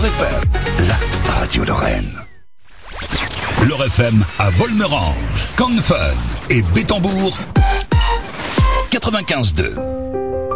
FM, la radio Lorraine. L'Or FM à Volmerange, Cannes Fun et Bétambourg 95.2.